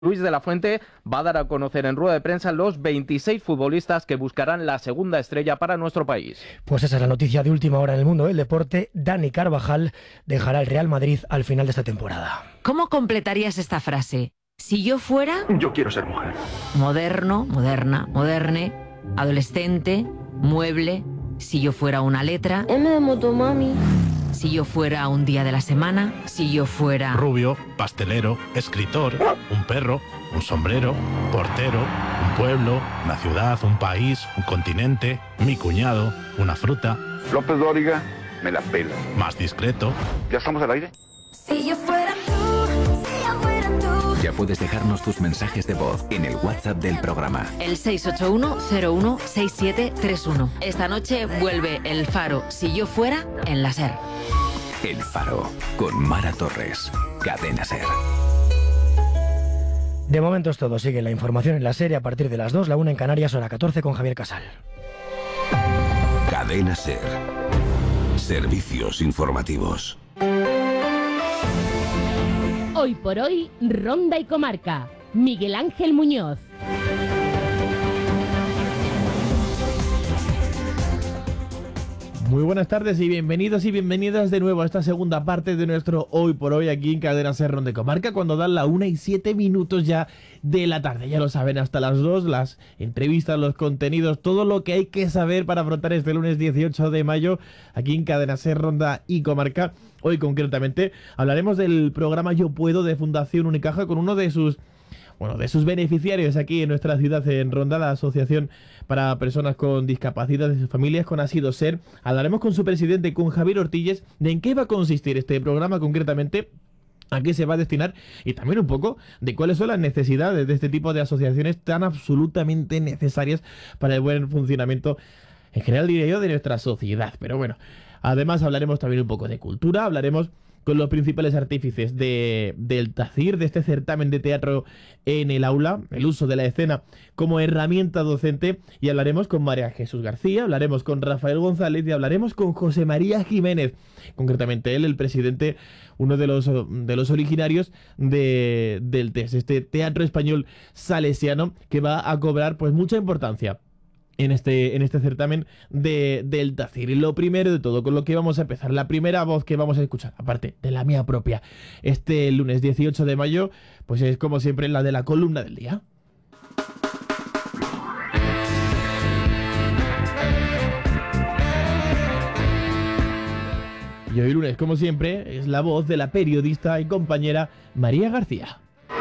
Luis de la Fuente va a dar a conocer en rueda de prensa los 26 futbolistas que buscarán la segunda estrella para nuestro país. Pues esa es la noticia de última hora en el mundo del deporte. Dani Carvajal dejará el Real Madrid al final de esta temporada. ¿Cómo completarías esta frase? Si yo fuera... Yo quiero ser mujer. Moderno, moderna, moderne, adolescente, mueble. Si yo fuera una letra... M de motomami. Si yo fuera un día de la semana, si yo fuera... Rubio, pastelero, escritor, un perro, un sombrero, portero, un pueblo, una ciudad, un país, un continente, mi cuñado, una fruta... López Dóriga, me la pela. Más discreto... ¿Ya estamos al aire? Si yo fuera tú, si yo fuera tú. Ya puedes dejarnos tus mensajes de voz en el WhatsApp del programa. El 681-016731. Esta noche vuelve El Faro, si yo fuera, en la SER. El Faro, con Mara Torres. Cadena SER. De momento es todo. Sigue la información en la serie a partir de las 2, la 1 en Canarias, hora 14 con Javier Casal. Cadena SER. Servicios informativos. Hoy por hoy, Ronda y Comarca. Miguel Ángel Muñoz. Muy buenas tardes y bienvenidos y bienvenidas de nuevo a esta segunda parte de nuestro Hoy por Hoy aquí en Cadena SER Ronda y Comarca, cuando dan la 1:07 ya de la tarde. Ya lo saben, hasta las 2, las entrevistas, los contenidos, todo lo que hay que saber para afrontar este lunes 18 de mayo aquí en Cadena SER Ronda y Comarca. Hoy concretamente hablaremos del programa Yo Puedo de Fundación Unicaja con uno de sus beneficiarios aquí en nuestra ciudad, en Ronda, la Asociación para Personas con Discapacidad de sus familias, con Asido Ser. Hablaremos con su presidente, con Javier Ortilles, de en qué va a consistir este programa concretamente, a qué se va a destinar y también un poco de cuáles son las necesidades de este tipo de asociaciones tan absolutamente necesarias para el buen funcionamiento, en general diría yo, de nuestra sociedad. Pero bueno, además hablaremos también un poco de cultura, hablaremos con los principales artífices del TACIR, de este certamen de teatro en el aula, el uso de la escena como herramienta docente, y hablaremos con María Jesús García, hablaremos con Rafael González y hablaremos con José María Jiménez, concretamente él, el presidente, uno de los originarios del TES, este Teatro Español Salesiano, que va a cobrar pues mucha importancia en este certamen del TACIR. Y lo primero de todo, con lo que vamos a empezar, la primera voz que vamos a escuchar, aparte de la mía propia, este lunes 18 de mayo, pues es como siempre la de la columna del día. Y hoy lunes, como siempre, es la voz de la periodista y compañera María García.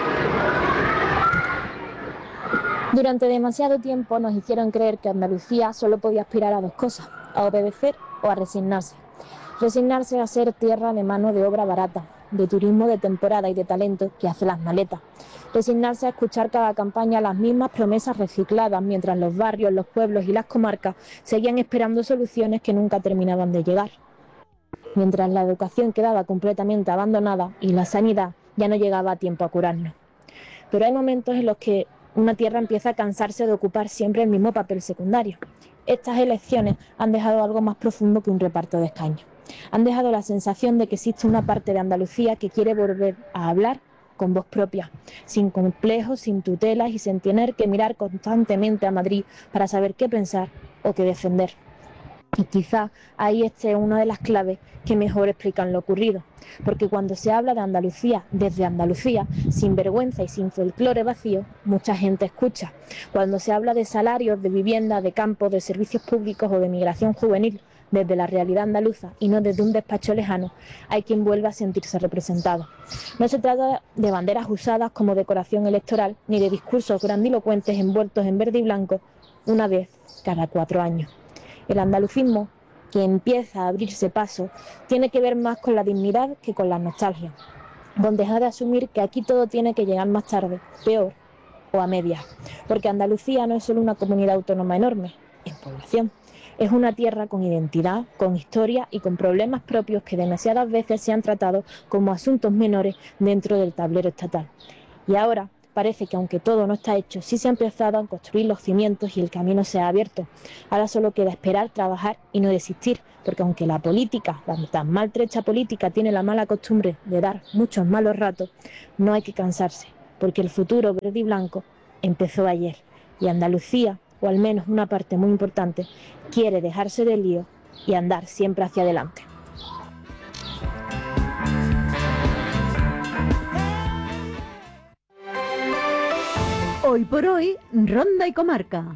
Durante demasiado tiempo nos hicieron creer que Andalucía solo podía aspirar a dos cosas, a obedecer o a resignarse. Resignarse a ser tierra de mano de obra barata, de turismo de temporada y de talento que hace las maletas. Resignarse a escuchar cada campaña las mismas promesas recicladas, mientras los barrios, los pueblos y las comarcas seguían esperando soluciones que nunca terminaban de llegar. Mientras la educación quedaba completamente abandonada y la sanidad ya no llegaba a tiempo a curarnos. Pero hay momentos en los que una tierra empieza a cansarse de ocupar siempre el mismo papel secundario. Estas elecciones han dejado algo más profundo que un reparto de escaños. Han dejado la sensación de que existe una parte de Andalucía que quiere volver a hablar con voz propia, sin complejos, sin tutelas y sin tener que mirar constantemente a Madrid para saber qué pensar o qué defender. Y quizá ahí esté una de las claves que mejor explican lo ocurrido, porque cuando se habla de Andalucía desde Andalucía, sin vergüenza y sin folclore vacío, mucha gente escucha. Cuando se habla de salarios, de vivienda, de campos, de servicios públicos o de migración juvenil desde la realidad andaluza y no desde un despacho lejano, hay quien vuelve a sentirse representado. No se trata de banderas usadas como decoración electoral ni de discursos grandilocuentes envueltos en verde y blanco una vez cada 4 años. El andalucismo, que empieza a abrirse paso, tiene que ver más con la dignidad que con la nostalgia, con dejar de asumir que aquí todo tiene que llegar más tarde, peor o a medias, porque Andalucía no es solo una comunidad autónoma enorme, en población, es una tierra con identidad, con historia y con problemas propios que demasiadas veces se han tratado como asuntos menores dentro del tablero estatal. Y ahora parece que aunque todo no está hecho, sí se ha empezado a construir los cimientos y el camino se ha abierto. Ahora solo queda esperar, trabajar y no desistir, porque aunque la política, la tan maltrecha política, tiene la mala costumbre de dar muchos malos ratos, no hay que cansarse, porque el futuro verde y blanco empezó ayer y Andalucía, o al menos una parte muy importante, quiere dejarse de lío y andar siempre hacia adelante. Hoy por hoy, Ronda y Comarca.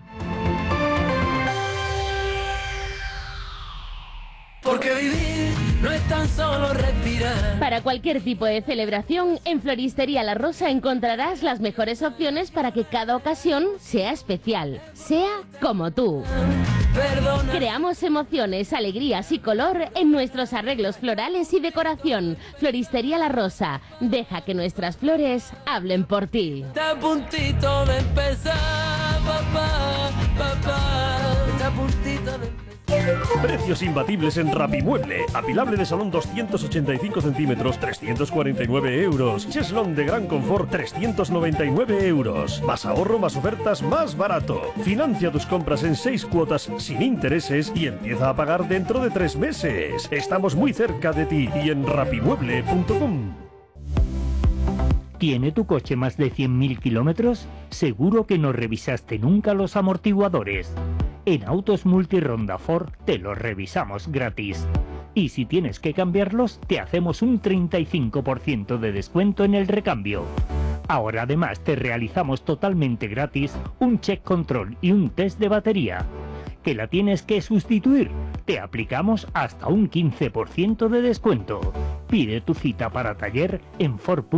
Porque vivir no es tan solo respirar. Para cualquier tipo de celebración, en Floristería La Rosa encontrarás las mejores opciones para que cada ocasión sea especial, sea como tú. Perdona. Creamos emociones, alegrías y color en nuestros arreglos florales y decoración. Floristería La Rosa, deja que nuestras flores hablen por ti. Está a puntito de empezar, papá, papá. Está a puntito de empezar. Precios imbatibles en Rapimueble. Apilable de salón 285 centímetros, 349 euros. Cheslón de gran confort, 399 euros. Más ahorro, más ofertas, más barato. Financia tus compras en 6 cuotas sin intereses y empieza a pagar dentro de 3 meses. Estamos muy cerca de ti y en rapimueble.com. ¿Tiene tu coche más de 100.000 kilómetros? Seguro que no revisaste nunca los amortiguadores. En Autos Multironda Ford te los revisamos gratis. Y si tienes que cambiarlos, te hacemos un 35% de descuento en el recambio. Ahora además te realizamos totalmente gratis un check control y un test de batería. ¿Que la tienes que sustituir? Te aplicamos hasta un 15% de descuento. Pide tu cita para taller en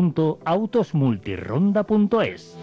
ford.autosmultironda.es.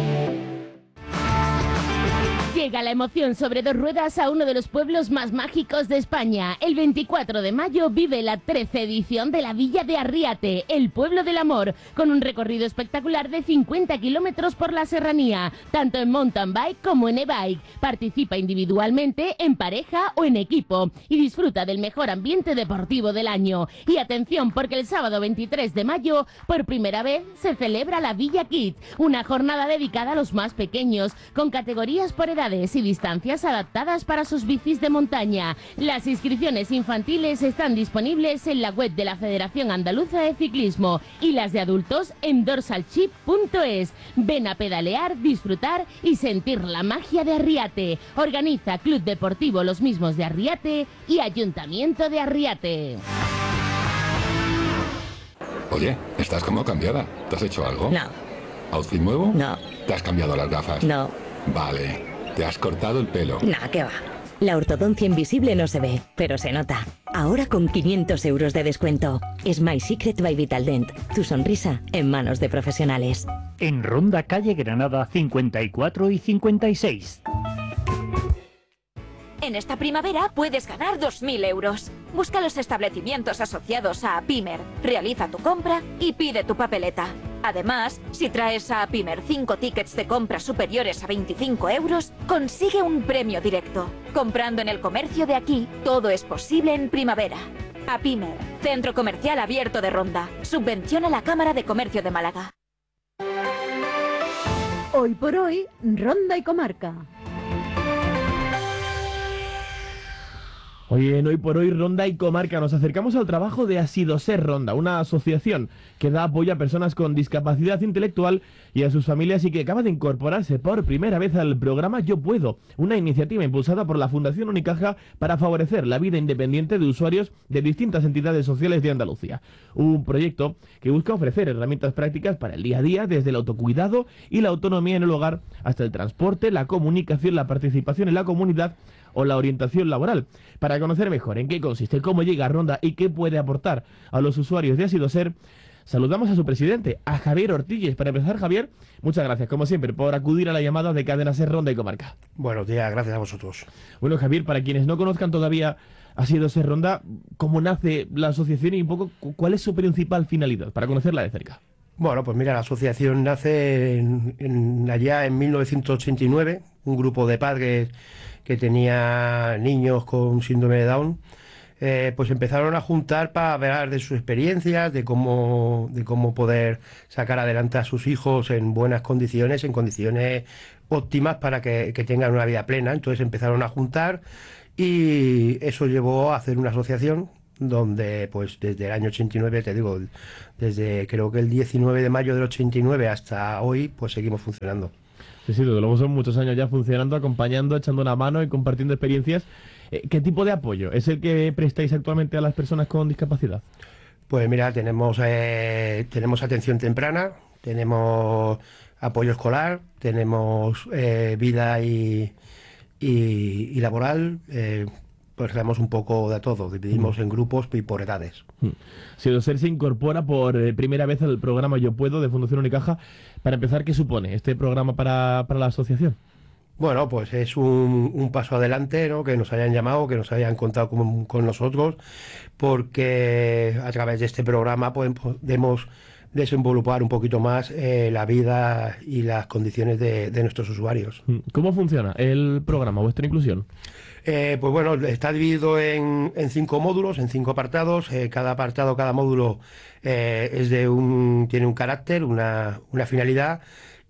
Llega la emoción sobre 2 ruedas a uno de los pueblos más mágicos de España. El 24 de mayo vive la 13ª edición de la Villa de Arriate, el pueblo del amor, con un recorrido espectacular de 50 kilómetros por la serranía, tanto en mountain bike como en e-bike. Participa individualmente, en pareja o en equipo y disfruta del mejor ambiente deportivo del año. Y atención, porque el sábado 23 de mayo, por primera vez, se celebra la Villa Kids, una jornada dedicada a los más pequeños, con categorías por edades y distancias adaptadas para sus bicis de montaña. Las inscripciones infantiles están disponibles en la web de la Federación Andaluza de Ciclismo y las de adultos en dorsalchip.es. Ven a pedalear, disfrutar y sentir la magia de Arriate. Organiza Club Deportivo Los Mismos de Arriate y Ayuntamiento de Arriate. Oye, estás como cambiada. ¿Te has hecho algo? No. ¿Outfit nuevo? No. ¿Te has cambiado las gafas? No. Vale. ¿Te has cortado el pelo? Nah, qué va. La ortodoncia invisible no se ve, pero se nota. Ahora con 500 euros de descuento. Es My Secret by Vitaldent. Tu sonrisa en manos de profesionales. En Ronda Calle Granada 54 y 56. En esta primavera puedes ganar 2.000 euros. Busca los establecimientos asociados a Apimer, realiza tu compra y pide tu papeleta. Además, si traes a Apimer 5 tickets de compra superiores a 25 euros, consigue un premio directo. Comprando en el comercio de aquí, todo es posible en primavera. Apimer, Centro Comercial Abierto de Ronda. Subvenciona la Cámara de Comercio de Málaga. Hoy por hoy, Ronda y Comarca. Oye, en Hoy por Hoy, Ronda y Comarca, nos acercamos al trabajo de Asidoser Ronda, una asociación que da apoyo a personas con discapacidad intelectual y a sus familias y que acaba de incorporarse por primera vez al programa Yo Puedo, una iniciativa impulsada por la Fundación Unicaja para favorecer la vida independiente de usuarios de distintas entidades sociales de Andalucía. Un proyecto que busca ofrecer herramientas prácticas para el día a día, desde el autocuidado y la autonomía en el hogar hasta el transporte, la comunicación, la participación en la comunidad o la orientación laboral. Para conocer mejor en qué consiste, cómo llega a Ronda y qué puede aportar a los usuarios de Asidoser, saludamos a su presidente, a Javier Ortilles. Para empezar, Javier, muchas gracias, como siempre, por acudir a la llamada de Cadena Ser Ronda y Comarca. Buenos días, gracias a vosotros. Bueno, Javier, para quienes no conozcan todavía Asidoser Ronda, ¿cómo nace la asociación y un poco cuál es su principal finalidad, para conocerla de cerca? Bueno, pues mira, la asociación nace allá en 1989, un grupo de padres que tenía niños con síndrome de Down, pues empezaron a juntar para hablar de sus experiencias, de cómo poder sacar adelante a sus hijos en buenas condiciones, en condiciones óptimas para que tengan una vida plena. Entonces empezaron a juntar y eso llevó a hacer una asociación donde pues desde el año 89, te digo, desde creo que el 19 de mayo del 89 hasta hoy, pues seguimos funcionando. Sí, sí, desde luego son muchos años ya funcionando, acompañando, echando una mano y compartiendo experiencias. ¿Qué tipo de apoyo es el que prestáis actualmente a las personas con discapacidad? Pues mira, tenemos atención temprana, tenemos apoyo escolar, tenemos vida y laboral, pues damos un poco de todo, dividimos en grupos y por edades. Asidoser se incorpora por primera vez al programa Yo Puedo de Fundación Unicaja. Para empezar, ¿qué supone este programa para la asociación? Bueno, pues es un paso adelante, ¿no? Que nos hayan llamado, que nos hayan contado con nosotros, porque a través de este programa podemos desenvolupar un poquito más la vida y las condiciones de nuestros usuarios. ¿Cómo funciona el programa, vuestra inclusión? Pues bueno, está dividido en 5 módulos, en 5 apartados. Cada apartado, cada módulo tiene un carácter, una finalidad.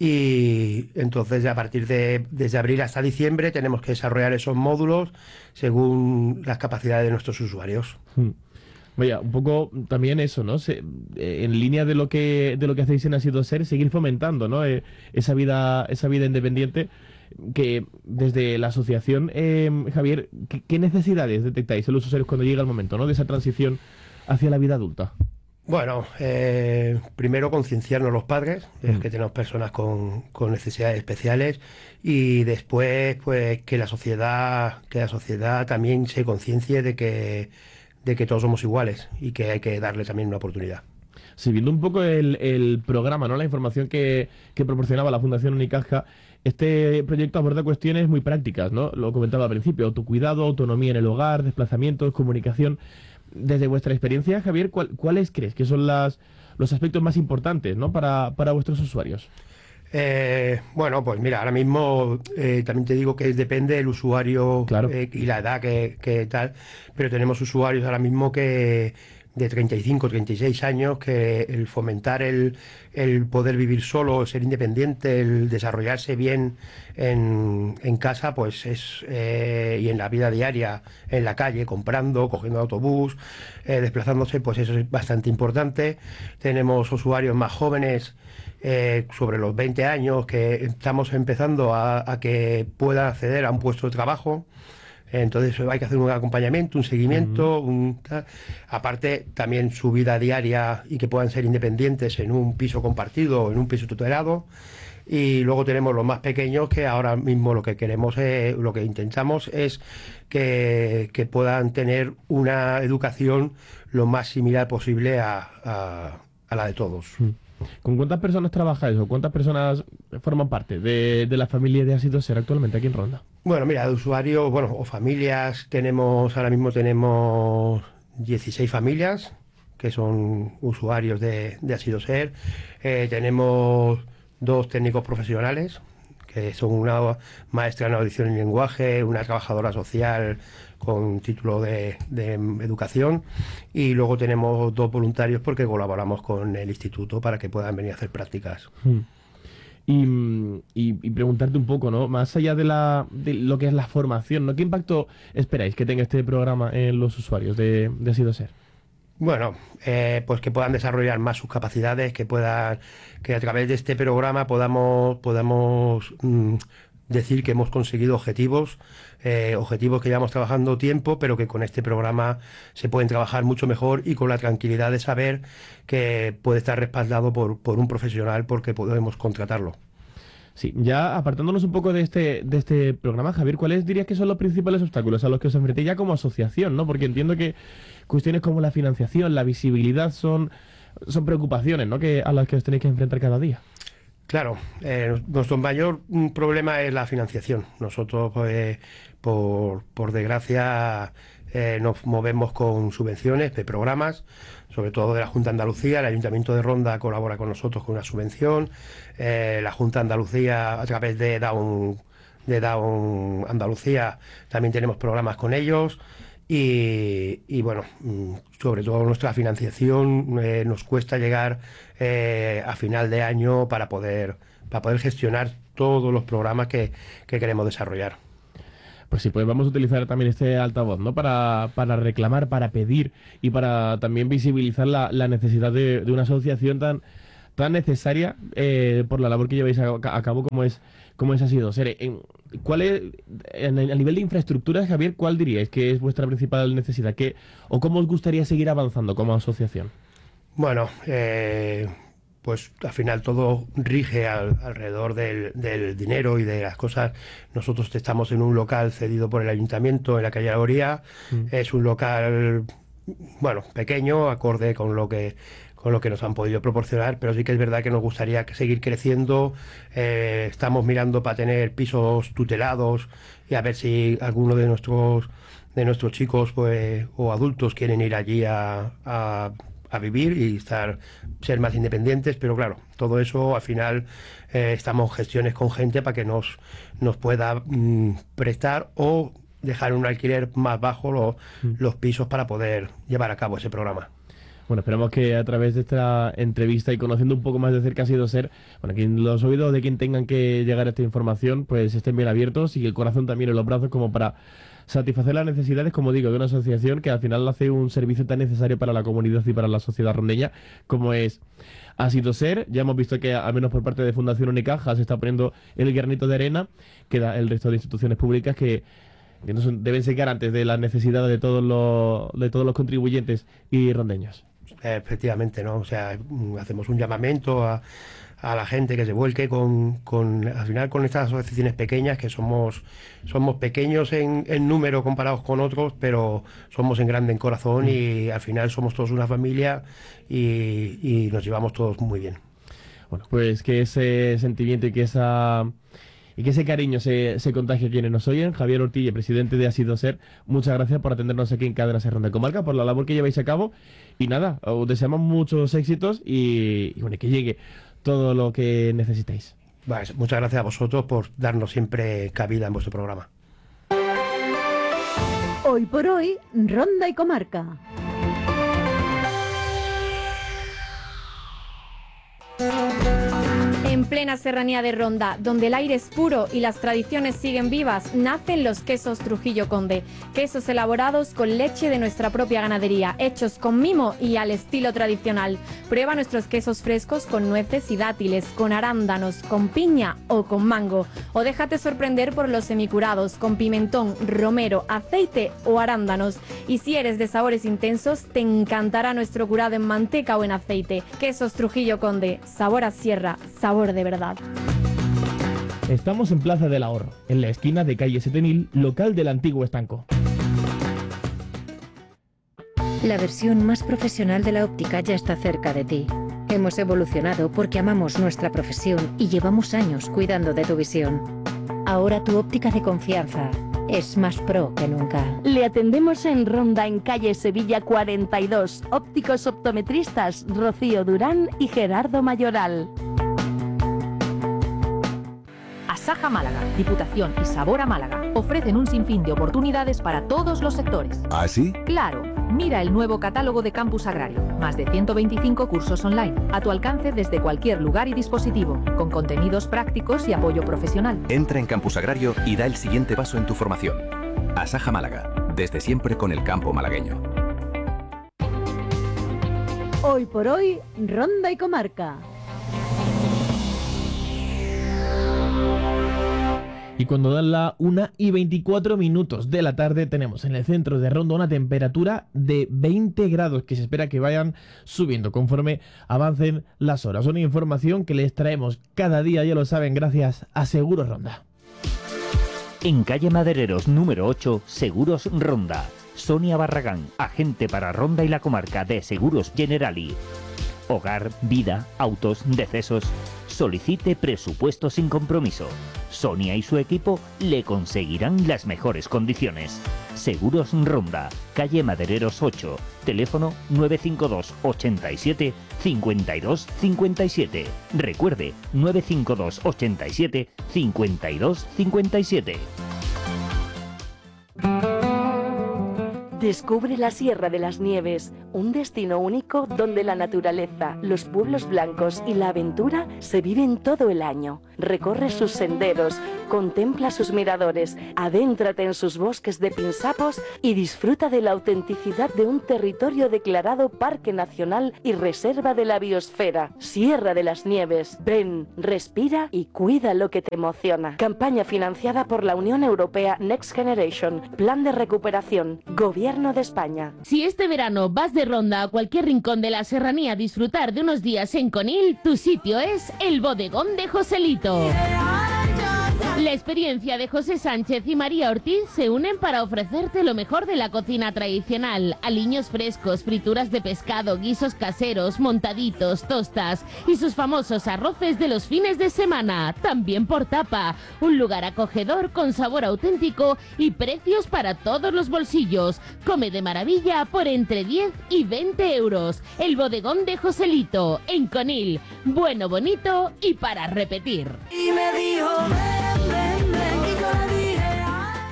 Y entonces desde abril hasta diciembre tenemos que desarrollar esos módulos según las capacidades de nuestros usuarios. Vaya, un poco también eso, ¿no? En línea de lo que hacéis en Asidoser, seguir fomentando, ¿no? Esa vida independiente que desde la asociación, Javier, ¿qué necesidades detectáis en los usuarios cuando llega el momento, ¿no? De esa transición hacia la vida adulta? Bueno, primero concienciarnos los padres, que tenemos personas con necesidades especiales, y después pues que la sociedad también se conciencie de que todos somos iguales y que hay que darle también una oportunidad. Sí, viendo un poco el programa, ¿no? La información que proporcionaba la Fundación Unicaja, este proyecto aborda cuestiones muy prácticas, ¿no? Lo comentaba al principio: autocuidado, autonomía en el hogar, desplazamientos, comunicación. Desde vuestra experiencia, Javier, ¿cuáles crees que son los aspectos más importantes, ¿no? para vuestros usuarios? Bueno, pues mira, ahora mismo también te digo que depende del usuario, claro, y la edad que tal, pero tenemos usuarios ahora mismo que de 35, 36 años, que el fomentar el poder vivir solo, ser independiente, el desarrollarse bien en casa, pues y en la vida diaria, en la calle, comprando, cogiendo autobús, desplazándose, pues eso es bastante importante. Tenemos usuarios más jóvenes, sobre los 20 años, que estamos empezando a que puedan acceder a un puesto de trabajo. Entonces hay que hacer un acompañamiento, un seguimiento, aparte también su vida diaria y que puedan ser independientes en un piso compartido o en un piso tutelado. Y luego tenemos los más pequeños, que ahora mismo lo que queremos, lo que intentamos es que puedan tener una educación lo más similar posible a la de todos. ¿Con cuántas personas trabajáis o cuántas personas forman parte de la familia de Asidoser actualmente aquí en Ronda? Bueno, mira, de usuarios, o familias, ahora mismo tenemos 16 familias que son usuarios de Asidoser. Tenemos 2 técnicos profesionales, que son una maestra en audición y lenguaje, una trabajadora social con título de educación, y luego tenemos 2 voluntarios porque colaboramos con el instituto para que puedan venir a hacer prácticas. Y preguntarte un poco, ¿no? Más allá de lo que es la formación, ¿no? ¿Qué impacto esperáis que tenga este programa en los usuarios de Asidoser? Bueno, pues que puedan desarrollar más sus capacidades, que a través de este programa podamos decir que hemos conseguido objetivos que llevamos trabajando tiempo, pero que con este programa se pueden trabajar mucho mejor y con la tranquilidad de saber que puede estar respaldado por un profesional, porque podemos contratarlo. Sí, ya apartándonos un poco de este programa, Javier, ¿cuáles dirías que son los principales obstáculos a los que os enfrentéis ya como asociación, ¿no? Porque entiendo que cuestiones como la financiación, la visibilidad son preocupaciones, ¿no? A las que os tenéis que enfrentar cada día. Claro, nuestro mayor problema es la financiación. Nosotros, pues, por desgracia, nos movemos con subvenciones de programas, sobre todo de la Junta de Andalucía. El Ayuntamiento de Ronda colabora con nosotros con una subvención. La Junta de Andalucía, a través de Down Andalucía, también tenemos programas con ellos. Y bueno, sobre todo nuestra financiación nos cuesta llegar a final de año para poder gestionar todos los programas que queremos desarrollar. Pues sí, pues vamos a utilizar también este altavoz, ¿no? Para reclamar, para pedir y para también visibilizar la necesidad de una asociación tan necesaria por la labor que lleváis a cabo como es Asidoser. ¿Cuál es, a nivel de infraestructuras, Javier, cuál diríais que es vuestra principal necesidad? ¿O cómo os gustaría seguir avanzando como asociación? Bueno, pues al final todo rige alrededor del dinero y de las cosas. Nosotros estamos en un local cedido por el ayuntamiento en la calle Alegoría. Es un local, bueno, pequeño, acorde con lo que nos han podido proporcionar, pero sí que es verdad que nos gustaría seguir creciendo. Estamos mirando para tener pisos tutelados y a ver si alguno de nuestros chicos pues, o adultos quieren ir allí a vivir y ser más independientes, pero claro, todo eso al final estamos en gestiones con gente para que nos pueda prestar o dejar un alquiler más bajo los pisos para poder llevar a cabo ese programa. Bueno, esperamos que a través de esta entrevista y conociendo un poco más de cerca Asidoser, bueno, quien los oídos de quien tengan que llegar a esta información, pues estén bien abiertos y el corazón también en los brazos como para satisfacer las necesidades, como digo, de una asociación que al final hace un servicio tan necesario para la comunidad y para la sociedad rondeña como es Asidoser. Ya hemos visto que, al menos por parte de Fundación Unicaja, se está poniendo el granito de arena. Queda el resto de instituciones públicas que deben ser garantes de las necesidades de todos los contribuyentes y rondeños. Efectivamente, ¿no? O sea, hacemos un llamamiento a la gente que se vuelque al final con estas asociaciones pequeñas, que somos pequeños en número comparados con otros, pero somos en grande en corazón y al final somos todos una familia y nos llevamos todos muy bien. Bueno, pues que ese sentimiento y que ese cariño se contagie a quienes nos oyen. Javier Ortilla, presidente de Asidoser, muchas gracias por atendernos aquí en Cadena Ser Ronda y Comarca, por la labor que lleváis a cabo. Y nada, os deseamos muchos éxitos y bueno, que llegue todo lo que necesitéis. Vale, muchas gracias a vosotros por darnos siempre cabida en vuestro programa. Hoy por hoy, Ronda y Comarca. En plena serranía de Ronda, donde el aire es puro y las tradiciones siguen vivas, nacen los quesos Trujillo Conde. Quesos elaborados con leche de nuestra propia ganadería, hechos con mimo y al estilo tradicional. Prueba nuestros quesos frescos con nueces y dátiles, con arándanos, con piña o con mango. O déjate sorprender por los semicurados, con pimentón, romero, aceite o arándanos. Y si eres de sabores intensos, te encantará nuestro curado en manteca o en aceite. Quesos Trujillo Conde, sabor a sierra, sabor de verdad. Estamos en Plaza del Ahorro, en la esquina de calle 7000, local del antiguo estanco. La versión más profesional de la óptica ya está cerca de ti. Hemos evolucionado porque amamos nuestra profesión y llevamos años cuidando de tu visión. Ahora tu óptica de confianza es más pro que nunca. Le atendemos en Ronda, en calle Sevilla 42. Ópticos optometristas Rocío Durán y Gerardo Mayoral. Asaja Málaga, Diputación y Sabor a Málaga ofrecen un sinfín de oportunidades para todos los sectores. ¿Ah, sí? Claro, mira el nuevo catálogo de Campus Agrario. Más de 125 cursos online, a tu alcance desde cualquier lugar y dispositivo, con contenidos prácticos y apoyo profesional. Entra en Campus Agrario y da el siguiente paso en tu formación. Asaja Málaga, desde siempre con el campo malagueño. Hoy por hoy, Ronda y Comarca. Y cuando dan la 1:24 de la tarde, tenemos en el centro de Ronda una temperatura de 20 grados que se espera que vayan subiendo conforme avancen las horas. Una información que les traemos cada día, ya lo saben, gracias a Seguros Ronda. En calle Madereros número 8, Seguros Ronda. Sonia Barragán, agente para Ronda y la Comarca de Seguros Generali. Hogar, vida, autos, decesos. Solicite presupuesto sin compromiso. Sonia y su equipo le conseguirán las mejores condiciones. Seguros Ronda, calle Madereros 8, teléfono 952 87 52 57. Recuerde, 952 87 52 57. Descubre la Sierra de las Nieves, un destino único donde la naturaleza, los pueblos blancos y la aventura se viven todo el año. Recorre sus senderos, contempla sus miradores, adéntrate en sus bosques de pinsapos y disfruta de la autenticidad de un territorio declarado Parque Nacional y Reserva de la Biosfera. Sierra de las Nieves. Ven, respira y cuida lo que te emociona. Campaña financiada por la Unión Europea Next Generation. Plan de recuperación. Gobierno de España. Si este verano vas de ronda a cualquier rincón de la serranía a disfrutar de unos días en Conil, tu sitio es el Bodegón de Joselito. La experiencia de José Sánchez y María Ortiz se unen para ofrecerte lo mejor de la cocina tradicional: aliños frescos, frituras de pescado, guisos caseros, montaditos, tostas y sus famosos arroces de los fines de semana, también por tapa. Un lugar acogedor con sabor auténtico y precios para todos los bolsillos. Come de maravilla por entre 10 y 20 euros. El Bodegón de Joselito, en Conil. Bueno, bonito y para repetir. Y me dijo, ven, y yo le dije,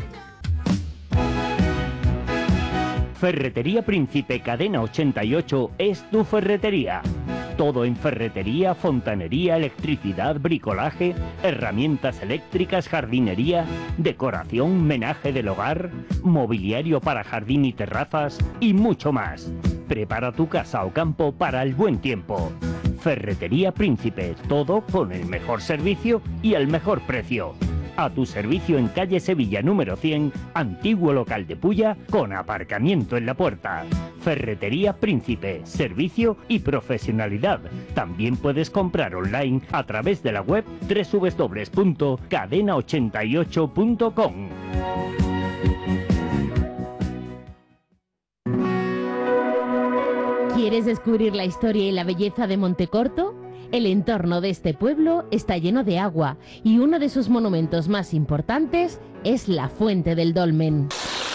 Ferretería Príncipe Cadena 88 es tu ferretería. Todo en ferretería, fontanería, electricidad, bricolaje, herramientas eléctricas, jardinería, decoración, menaje del hogar, mobiliario para jardín y terrazas y mucho más. Prepara tu casa o campo para el buen tiempo. Ferretería Príncipe, todo con el mejor servicio y el mejor precio. A tu servicio en calle Sevilla número 100, antiguo local de Pulla, con aparcamiento en la puerta. Ferretería Príncipe, servicio y profesionalidad. También puedes comprar online a través de la web www.cadena88.com. ¿Quieres descubrir la historia y la belleza de Montecorto? El entorno de este pueblo está lleno de agua y uno de sus monumentos más importantes es la Fuente del Dolmen.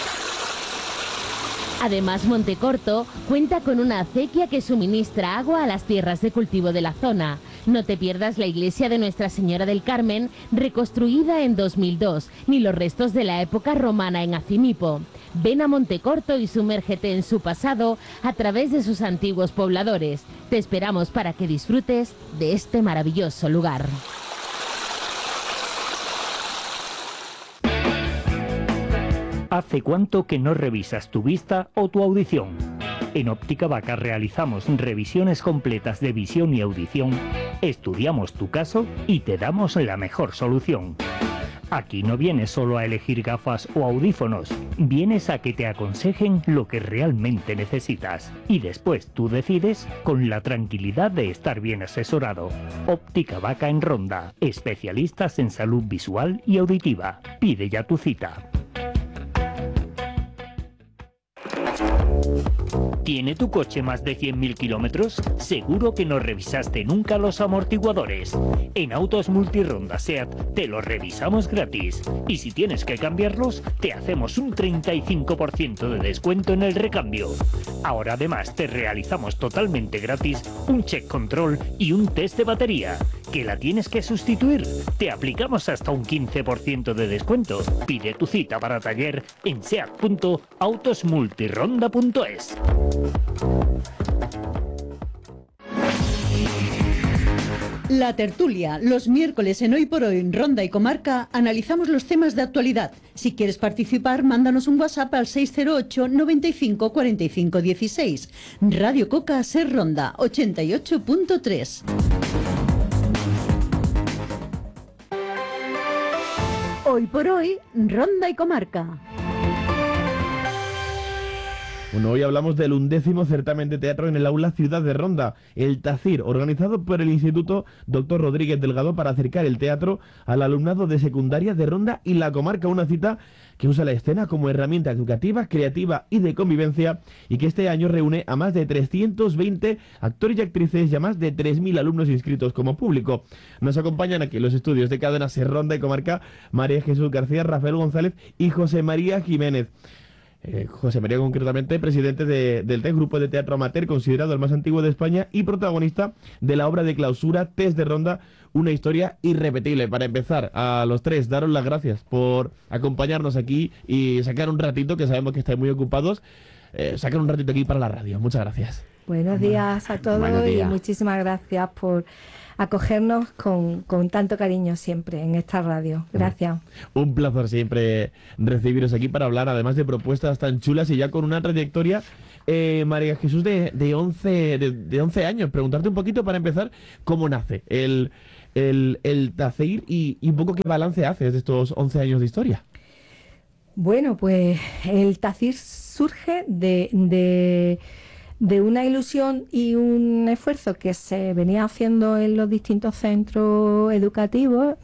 Además, Montecorto cuenta con una acequia que suministra agua a las tierras de cultivo de la zona. No te pierdas la iglesia de Nuestra Señora del Carmen, reconstruida en 2002, ni los restos de la época romana en Acimipo. Ven a Montecorto y sumérgete en su pasado a través de sus antiguos pobladores. Te esperamos para que disfrutes de este maravilloso lugar. ¿Hace cuánto que no revisas tu vista o tu audición? En Óptica Vaca realizamos revisiones completas de visión y audición, estudiamos tu caso y te damos la mejor solución. Aquí no vienes solo a elegir gafas o audífonos, vienes a que te aconsejen lo que realmente necesitas. Y después tú decides con la tranquilidad de estar bien asesorado. Óptica Vaca en Ronda, especialistas en salud visual y auditiva. Pide ya tu cita. ¿Tiene tu coche más de 100.000 kilómetros? Seguro que no revisaste nunca los amortiguadores. En Autos Multironda SEAT te los revisamos gratis. Y si tienes que cambiarlos, te hacemos un 35% de descuento en el recambio. Ahora además te realizamos totalmente gratis un check control y un test de batería. ¿Que la tienes que sustituir? Te aplicamos hasta un 15% de descuento. Pide tu cita para taller en seat.autosmultironda.es. La tertulia, los miércoles en Hoy por Hoy, Ronda y Comarca, analizamos los temas de actualidad. Si quieres participar, mándanos un WhatsApp al 608 95 45 16. Radio Coca Ser Ronda 88.3. Hoy por Hoy, Ronda y Comarca. Bueno, hoy hablamos del 11º certamen de teatro en el aula Ciudad de Ronda, el TACIR, organizado por el Instituto Dr. Rodríguez Delgado para acercar el teatro al alumnado de secundaria de Ronda y la comarca, una cita que usa la escena como herramienta educativa, creativa y de convivencia, y que este año reúne a más de 320 actores y actrices y a más de 3.000 alumnos inscritos como público. Nos acompañan aquí en los estudios de Cadena Ser Ronda y Comarca María Jesús García, Rafael González y José María Jiménez. José María concretamente, presidente del TES, grupo de teatro amateur considerado el más antiguo de España y protagonista de la obra de clausura Test de Ronda, una historia irrepetible. Para empezar, a los tres, daros las gracias por acompañarnos aquí y sacar un ratito, que sabemos que estáis muy ocupados, sacar un ratito aquí para la radio. Muchas gracias. Buenos días a todos y muchísimas gracias por acogernos con tanto cariño siempre en esta radio. Gracias. Un placer siempre recibiros aquí para hablar, además de propuestas tan chulas y ya con una trayectoria, María Jesús, de 11 años. Preguntarte un poquito para empezar cómo nace el TACIR y un poco qué balance haces de estos 11 años de historia. Bueno, pues el TACIR surge de una ilusión y un esfuerzo que se venía haciendo en los distintos centros educativos,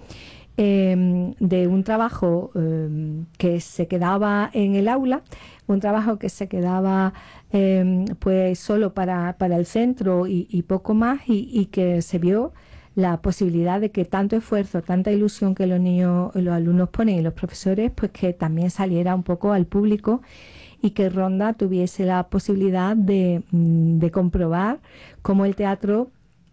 de un trabajo que se quedaba en el aula, un trabajo que se quedaba pues solo para el centro y poco más, y que se vio la posibilidad de que tanto esfuerzo, tanta ilusión que los niños, los alumnos ponen y los profesores, pues que también saliera un poco al público y que Ronda tuviese la posibilidad de comprobar cómo el teatro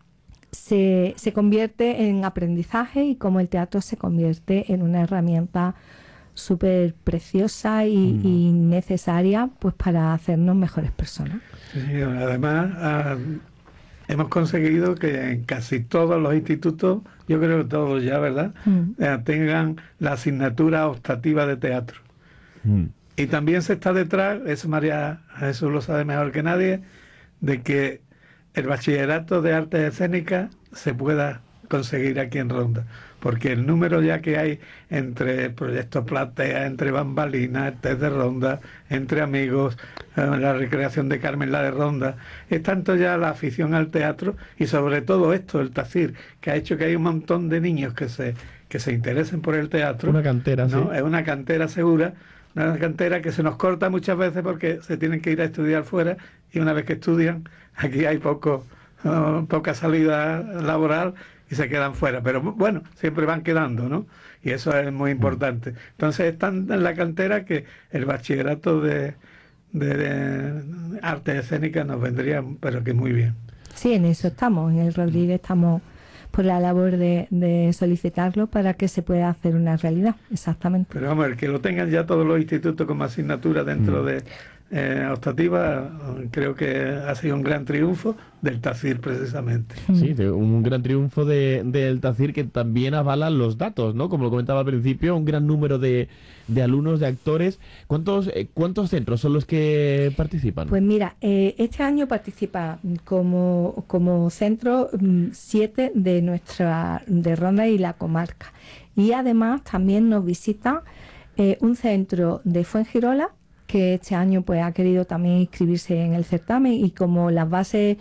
se convierte en aprendizaje y cómo el teatro se convierte en una herramienta súper preciosa y necesaria, pues para hacernos mejores personas. Sí, además hemos conseguido que en casi todos los institutos, yo creo que todos ya, ¿verdad?, tengan la asignatura optativa de teatro. Y también se está detrás, eso María Jesús lo sabe mejor que nadie, de que el bachillerato de artes escénicas se pueda conseguir aquí en Ronda, porque el número ya que hay entre Proyecto Platea, entre Bambalinas, el Test de Ronda, entre amigos, la recreación de Carmen la de Ronda, es tanto ya la afición al teatro y sobre todo esto, el TACIR, que ha hecho que hay un montón de niños que se interesen por el teatro. Una cantera, ¿no? sí. Es una cantera segura, una cantera que se nos corta muchas veces porque se tienen que ir a estudiar fuera y una vez que estudian, aquí hay poca salida laboral y se quedan fuera, pero bueno, siempre van quedando, ¿no? Y eso es muy importante. Entonces están en la cantera que el bachillerato de artes escénicas nos vendría, pero que muy bien. Sí, en eso estamos, en el Rodríguez estamos por la labor de solicitarlo para que se pueda hacer una realidad, exactamente. Pero vamos, el que lo tengan ya todos los institutos como asignatura dentro de optativa, creo que ha sido un gran triunfo del TACIR precisamente. Sí, un gran triunfo del TACIR que también avala los datos, ¿no? Como lo comentaba al principio, un gran número de alumnos, de actores. ¿Cuántos centros son los que participan? Pues mira, este año participa como centro 7 de Ronda y la comarca. Y además también nos visita un centro de Fuengirola, que este año pues ha querido también inscribirse en el certamen, y como las bases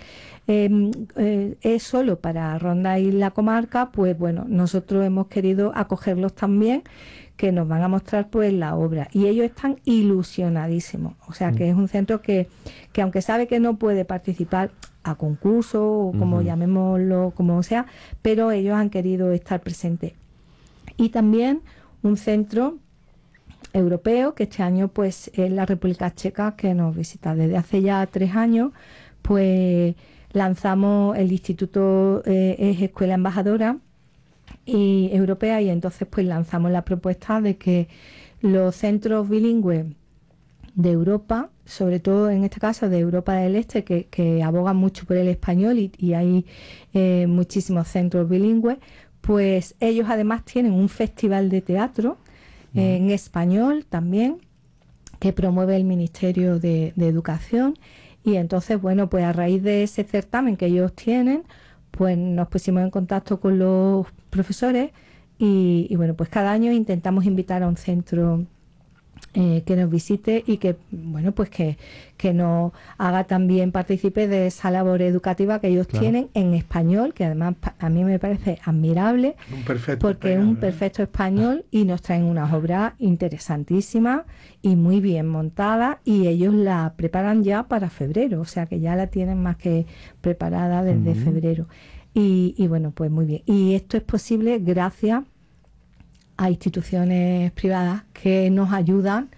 es solo para Ronda y la comarca, pues bueno, nosotros hemos querido acogerlos también, que nos van a mostrar pues la obra, y ellos están ilusionadísimos, o sea que es un centro que aunque sabe que no puede participar a concurso o como llamémoslo, como sea, pero ellos han querido estar presentes. Y también un centro europeo, que este año pues es la República Checa, que nos visita. Desde hace ya 3 años pues lanzamos el instituto, es Escuela Embajadora y Europea, y entonces pues lanzamos la propuesta de que los centros bilingües de Europa, sobre todo en este caso de Europa del Este, que abogan mucho por el español y hay muchísimos centros bilingües, pues ellos además tienen un festival de teatro en español también, que promueve el Ministerio de Educación, y entonces, bueno, pues a raíz de ese certamen que ellos tienen, pues nos pusimos en contacto con los profesores y bueno, pues cada año intentamos invitar a un centro que nos visite y que, bueno, pues que nos haga también partícipe de esa labor educativa que ellos tienen en español, que además a mí me parece admirable, porque es un perfecto español y nos traen unas obras interesantísimas y muy bien montadas, y ellos la preparan ya para febrero, o sea que ya la tienen más que preparada desde febrero. Y bueno, pues muy bien. Y esto es posible gracias a instituciones privadas que nos ayudan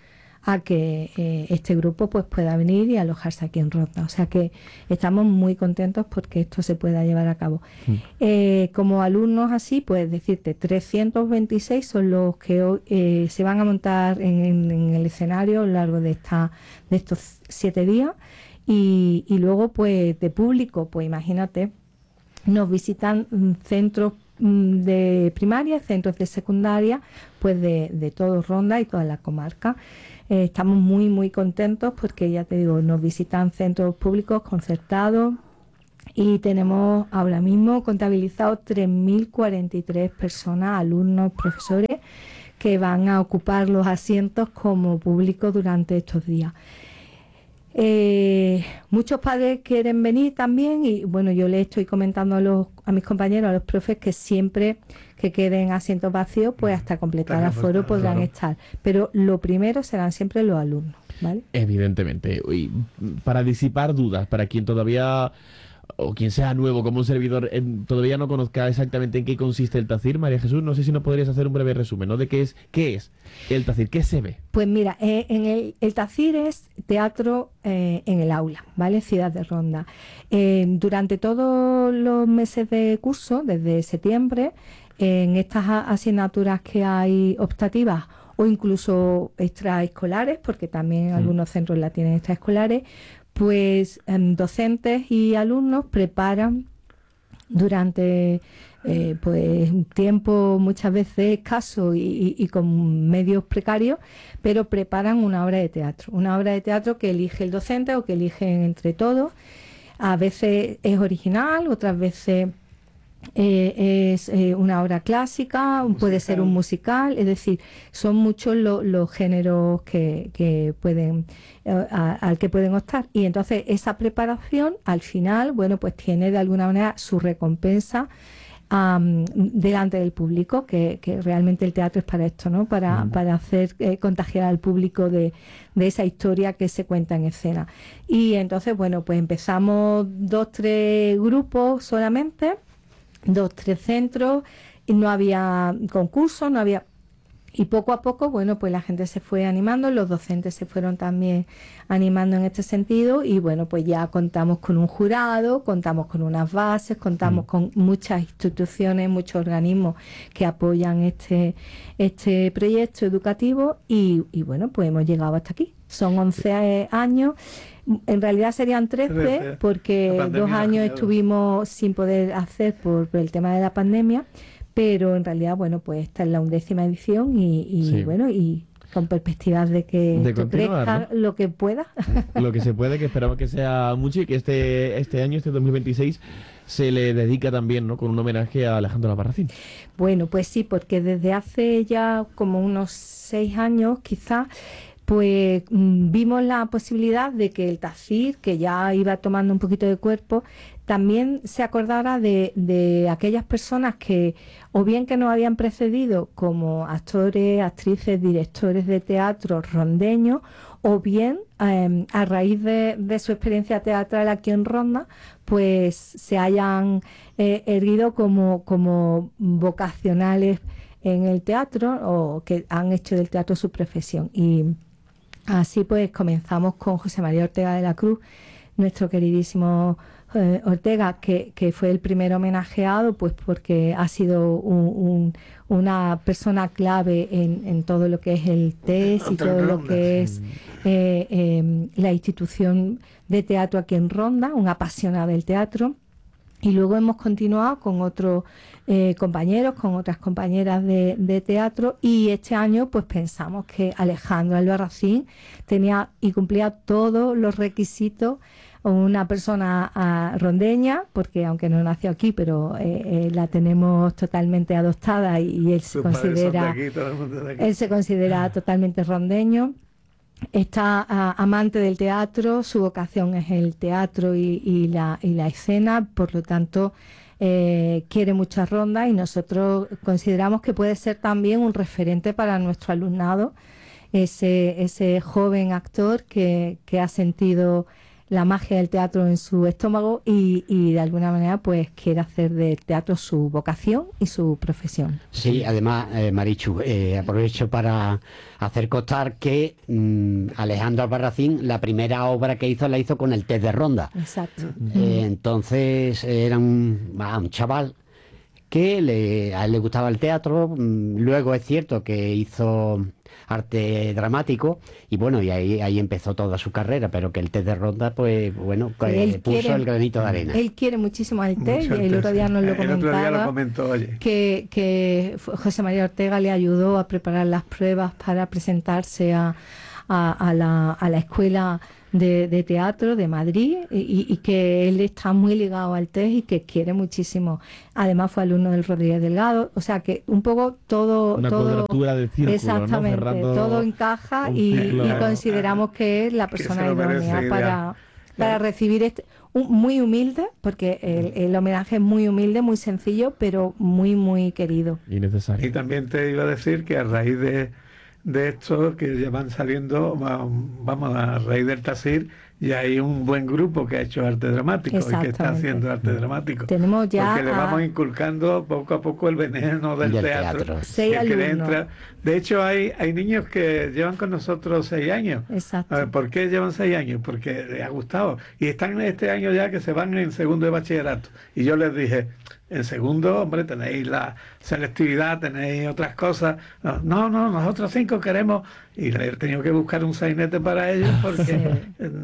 a que este grupo pues pueda venir y alojarse aquí en Ronda. O sea que estamos muy contentos porque esto se pueda llevar a cabo. Como alumnos así, pues decirte, 326 son los que hoy, se van a montar en el escenario a lo largo de estos 7 días. Y luego, pues de público, pues imagínate, nos visitan centros de primaria, centros de secundaria, pues de todo Ronda y toda la comarca. Estamos muy, muy contentos porque, ya te digo, nos visitan centros públicos concertados y tenemos ahora mismo contabilizados 3.043 personas, alumnos, profesores, que van a ocupar los asientos como público durante estos días. Muchos padres quieren venir también y bueno, yo les estoy comentando a mis compañeros, a los profes, que siempre que queden asientos vacíos, pues hasta completar aforo podrán estar. Pero lo primero serán siempre los alumnos, ¿vale? Evidentemente. Y para disipar dudas, para quien todavía, o quien sea nuevo como un servidor, todavía no conozca exactamente en qué consiste el TACIR, María Jesús, no sé si nos podrías hacer un breve resumen, ¿no? De qué es el TACIR, qué se ve. Pues mira, el TACIR es teatro en el aula, ¿vale? Ciudad de Ronda. Durante todos los meses de curso, desde septiembre, en estas asignaturas que hay optativas o incluso extraescolares, porque también algunos centros la tienen extraescolares, pues docentes y alumnos preparan durante pues un tiempo muchas veces escaso y con medios precarios, pero preparan una obra de teatro que elige el docente o que eligen entre todos. A veces es original, otras veces es una obra clásica, puede ser un musical, es decir, son muchos los géneros que pueden al que pueden optar, y entonces esa preparación al final, bueno, pues tiene de alguna manera su recompensa delante del público, que realmente el teatro es para esto, ¿no? Para hacer contagiar al público de esa historia que se cuenta en escena. Y entonces, bueno, pues empezamos 2-3 grupos solamente, 2-3 centros, y no había concursos, no había... Y poco a poco, bueno, pues la gente se fue animando, los docentes se fueron también animando en este sentido, y bueno, pues ya contamos con un jurado, contamos con unas bases, contamos con muchas instituciones, muchos organismos que apoyan este proyecto educativo, y bueno, pues hemos llegado hasta aquí. Son 11 años. En realidad serían 13 porque 2 años estuvimos sin poder hacer por el tema de la pandemia, pero en realidad, bueno, pues esta es la 11ª edición y bueno, y con perspectivas de que esto crezca, ¿no? Lo que pueda. Lo que se puede, que esperamos que sea mucho, y que este año, este 2026, se le dedica también, ¿no?, con un homenaje a Alejandro Albarracín. Bueno, pues sí, porque desde hace ya como unos 6 años quizás, pues vimos la posibilidad de que el TACIR, que ya iba tomando un poquito de cuerpo, también se acordara de aquellas personas que, o bien que nos habían precedido como actores, actrices, directores de teatro rondeños, o bien a raíz de su experiencia teatral aquí en Ronda, pues se hayan erguido como vocacionales en el teatro, o que han hecho del teatro su profesión. Y así pues comenzamos con José María Ortega de la Cruz, nuestro queridísimo Ortega, que fue el primer homenajeado, pues porque ha sido una persona clave en todo lo que es el TES y todo lo que es la institución de teatro aquí en Ronda, un apasionado del teatro. Y luego hemos continuado con otros compañeros, con otras compañeras de teatro, y este año pues pensamos que Alejandro Albarracín tenía y cumplía todos los requisitos, una persona rondeña, porque aunque no nació aquí, pero la tenemos totalmente adoptada, y él se considera totalmente rondeño. Está amante del teatro, su vocación es el teatro y la escena, por lo tanto quiere muchas rondas, y nosotros consideramos que puede ser también un referente para nuestro alumnado, ese joven actor que ha sentido la magia del teatro en su estómago y de alguna manera pues quiere hacer del teatro su vocación y su profesión. Sí, además, Marichu, aprovecho para hacer constar que Alejandro Albarracín, la primera obra que hizo, la hizo con el Test de Ronda. Exacto. Entonces era un chaval que a él le gustaba el teatro. Luego es cierto que hizo arte dramático y bueno, y ahí empezó toda su carrera, pero que el Test de Ronda, pues bueno, puso el granito de arena. Él quiere muchísimo al Test, y el otro día nos lo comentaba. El otro día lo comentó, oye. Que José María Ortega le ayudó a preparar las pruebas para presentarse a la escuela de teatro de Madrid y que él está muy ligado al TES y que quiere muchísimo. Además fue alumno del Rodríguez Delgado, o sea que un poco todo cuadratura del círculo, exactamente, ¿no? todo encaja y consideramos que es la persona idónea para recibir muy humilde, porque el homenaje es muy humilde, muy sencillo, pero muy muy querido y necesario. Y también te iba a decir que a raíz de esto que ya van saliendo, vamos, a raíz del TASIR, y hay un buen grupo que ha hecho arte dramático y que está haciendo arte dramático. Tenemos ya porque le vamos inculcando poco a poco el veneno del teatro. 6 alumnos. De hecho, hay niños que llevan con nosotros 6 años. Exacto. ¿Por qué llevan 6 años? Porque les ha gustado. Y están este año ya que se van en segundo de bachillerato. Y yo les dije, en segundo, hombre, tenéis la selectividad, tenéis otras cosas. No, nosotros 5 queremos. Y le he tenido que buscar un sainete para ellos porque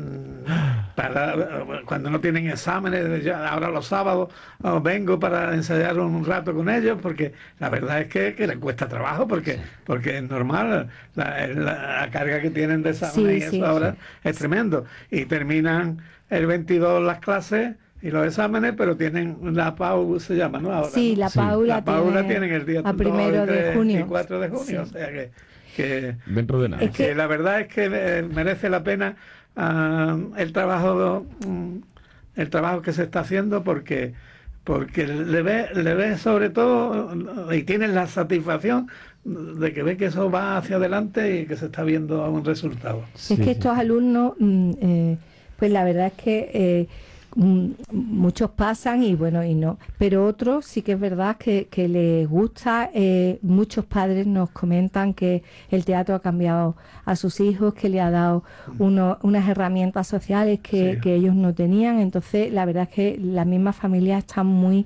cuando no tienen exámenes, ahora los sábados vengo para ensayar un rato con ellos, porque la verdad es que les cuesta trabajo, porque es normal, la carga que tienen de exámenes ahora es tremendo. Y terminan el 22 las clases y los exámenes, pero tienen la PAU, se llama, ¿no? Ahora, sí, la PAU la tienen el día a 1 de junio. Y 4 de junio, o sea que dentro de nada. Que la verdad es que merece la pena el trabajo que se está haciendo, porque le ve sobre todo, y tiene la satisfacción de que ve que eso va hacia adelante y que se está viendo un resultado. Es que estos alumnos, pues la verdad es que muchos pasan y bueno, y no, pero otros sí que es verdad que les gusta. Muchos padres nos comentan que el teatro ha cambiado a sus hijos, que le ha dado unas herramientas sociales que ellos no tenían. Entonces la verdad es que las mismas familias están muy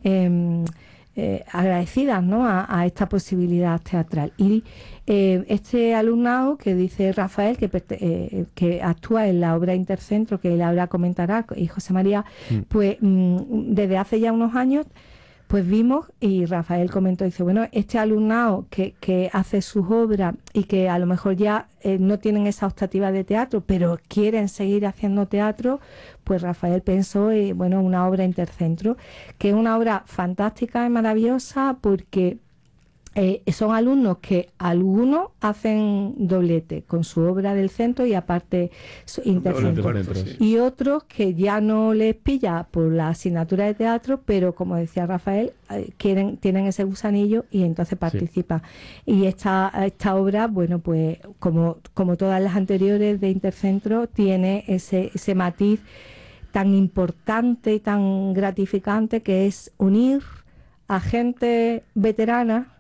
agradecidas, ¿no?, a esta posibilidad teatral. Y este alumnado que dice Rafael, que actúa en la obra Intercentro, que él ahora comentará, y José María, pues desde hace ya unos años, pues vimos, y Rafael comentó, dice, bueno, este alumnado que hace sus obras y que a lo mejor ya no tienen esa optativa de teatro, pero quieren seguir haciendo teatro, pues Rafael pensó, bueno, una obra Intercentro, que es una obra fantástica y maravillosa, porque son alumnos que algunos hacen doblete con su obra del centro y aparte Intercentro, y otros que ya no les pilla por la asignatura de teatro, pero como decía Rafael, tienen ese gusanillo y entonces participan. Y esta obra, bueno, pues como todas las anteriores de Intercentro, tiene ese matiz tan importante y tan gratificante, que es unir a gente veterana,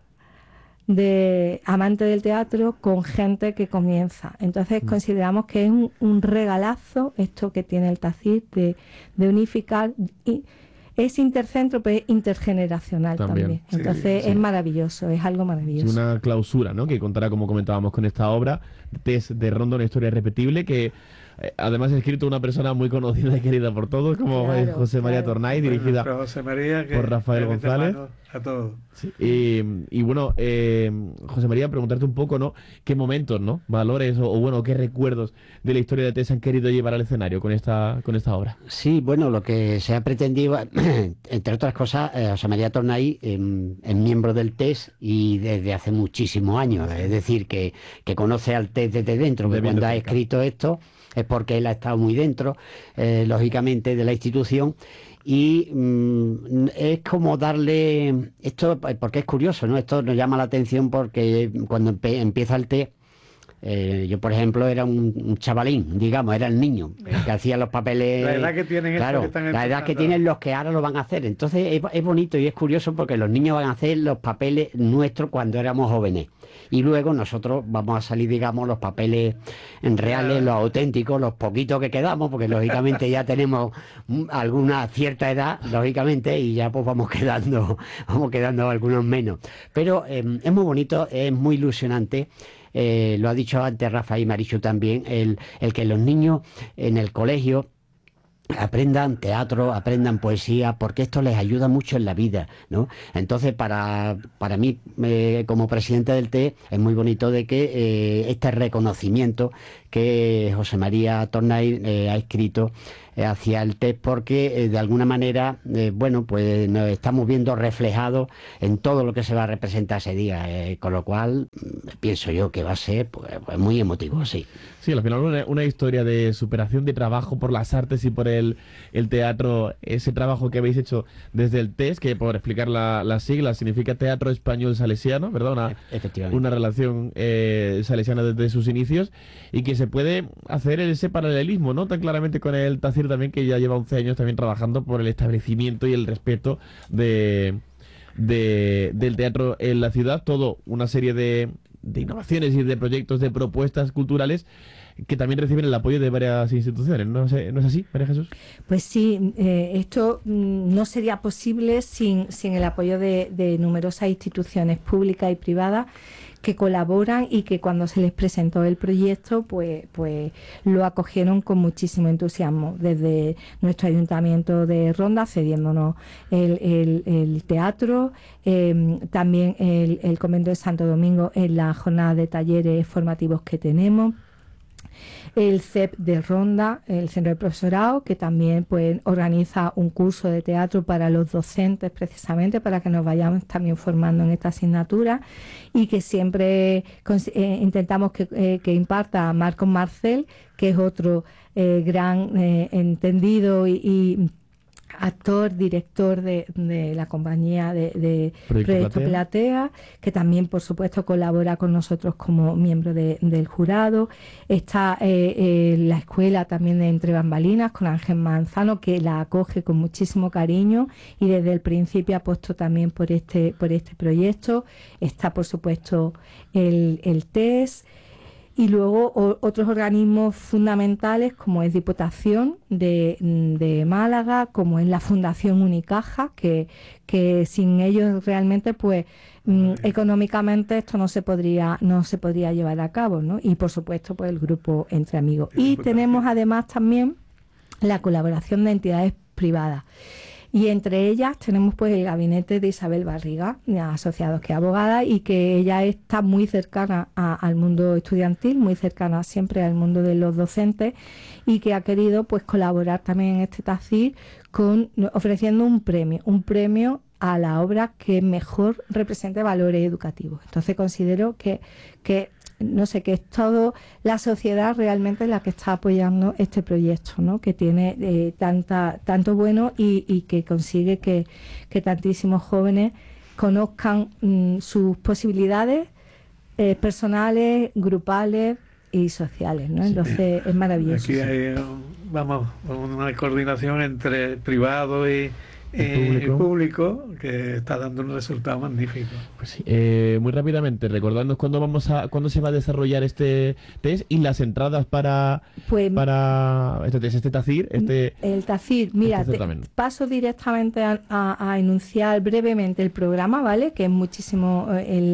de amante del teatro, con gente que comienza. Entonces consideramos que es un regalazo esto que tiene el TASIR de unificar. Y es intercentro, pero es intergeneracional también. Entonces es maravilloso, es algo maravilloso. Es una clausura, ¿no?, que contará, como comentábamos, con esta obra, Test de Ronda, una historia irrepetible, que además es escrito una persona muy conocida y querida por todos, como es José María Tornay, dirigida José María, por Rafael González. A todos. Sí. Y bueno, José María, preguntarte un poco, ¿no?, qué momentos, ¿no?, valores o bueno, qué recuerdos de la historia de TES han querido llevar al escenario con esta obra. Sí, bueno, lo que se ha pretendido, entre otras cosas, José María Tornay es miembro del TES y desde hace muchísimos años, es decir, que conoce al TES desde dentro, que cuando ha escrito esto es porque él ha estado muy dentro, lógicamente, de la institución. Y es como darle esto, porque es curioso, ¿no? Esto nos llama la atención porque cuando empieza el TES, Yo, por ejemplo, era un chavalín, digamos, era el niño que hacía los papeles. La edad que tienen estos claro, que están la edad que tienen los que ahora lo van a hacer. Entonces es bonito y es curioso porque los niños van a hacer los papeles nuestros cuando éramos jóvenes. Y luego nosotros vamos a salir, digamos, los papeles reales, los auténticos, los poquitos que quedamos, porque lógicamente ya tenemos alguna cierta edad, lógicamente, y ya pues vamos quedando algunos menos. Pero es muy bonito, es muy ilusionante. Lo ha dicho antes Rafa y Marichu también, el que los niños en el colegio aprendan teatro, aprendan poesía, porque esto les ayuda mucho en la vida, ¿no? Entonces, para mí, como presidente del TES, es muy bonito de que este reconocimiento que José María Tornay ha escrito hacia el TES, porque de alguna manera, bueno, pues nos estamos viendo reflejados en todo lo que se va a representar ese día, con lo cual pienso yo que va a ser pues muy emotivo, sí. Sí, al final una historia de superación, de trabajo por las artes y por el teatro, ese trabajo que habéis hecho desde el TES, que por explicar las siglas significa Teatro Español Salesiano, ¿verdad? Una relación salesiana desde sus inicios, y que se puede hacer ese paralelismo, ¿no? Tan claramente con el TACIR también, que ya lleva 11 años también trabajando por el establecimiento y el respeto del teatro en la ciudad. Todo una serie de innovaciones y de proyectos, de propuestas culturales que también reciben el apoyo de varias instituciones, ¿no es así, María Jesús? Pues sí, esto no sería posible sin el apoyo de numerosas instituciones públicas y privadas que colaboran y que cuando se les presentó el proyecto pues lo acogieron con muchísimo entusiasmo, desde nuestro ayuntamiento de Ronda cediéndonos el teatro, también el convento de Santo Domingo en la jornada de talleres formativos que tenemos, el CEP de Ronda, el Centro de Profesorado, que también pues organiza un curso de teatro para los docentes, precisamente para que nos vayamos también formando en esta asignatura, y que siempre intentamos que imparta Marcos Marcel, que es otro gran entendido y actor, director de la compañía de Proyecto Platea, que también, por supuesto, colabora con nosotros como miembro del jurado. Está la escuela también de Entre Bambalinas, con Ángel Manzano, que la acoge con muchísimo cariño y desde el principio ha apostó también por este proyecto. Está, por supuesto, el TES. Y luego otros organismos fundamentales, como es Diputación de Málaga, como es la Fundación Unicaja, que sin ellos realmente pues económicamente esto no se podría llevar a cabo, ¿no? Y por supuesto pues el grupo Entre Amigos. Y tenemos además también la colaboración de entidades privadas. Y entre ellas tenemos pues el gabinete de Isabel Barriga, asociados, que es abogada, y que ella está muy cercana al mundo estudiantil, muy cercana siempre al mundo de los docentes, y que ha querido pues colaborar también en este TACIR ofreciendo un premio a la obra que mejor represente valores educativos. Entonces considero que no sé, que es toda la sociedad realmente la que está apoyando este proyecto, ¿no? Que tiene tanto bueno y que consigue que tantísimos jóvenes conozcan sus posibilidades personales, grupales y sociales, ¿no? Entonces es maravilloso. Aquí hay una coordinación entre privado y el público que está dando un resultado magnífico. Pues sí, muy rápidamente, recordadnos cuándo se va a desarrollar este test y las entradas para este TACIR. El TACIR, mira, paso directamente a enunciar brevemente el programa, ¿vale? Que es muchísimo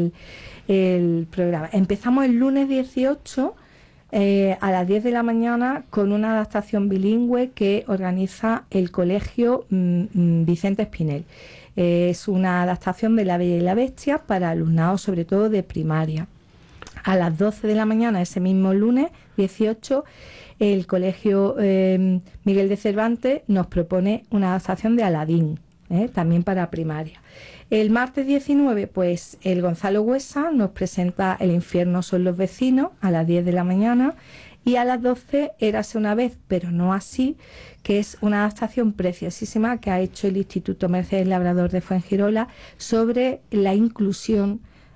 el programa. Empezamos el lunes 18 a las 10 de la mañana con una adaptación bilingüe que organiza el Colegio Vicente Espinel. Es una adaptación de La Bella y la Bestia para alumnado, sobre todo de primaria. A las 12 de la mañana, ese mismo lunes 18, el Colegio Miguel de Cervantes nos propone una adaptación de Aladín, también para primaria. El martes 19, pues el Gonzalo Huesa nos presenta El infierno son los vecinos a las 10 de la mañana, y a las 12 Érase una vez, pero no así, que es una adaptación preciosísima que ha hecho el Instituto Mercedes Labrador de Fuengirola sobre la inclusión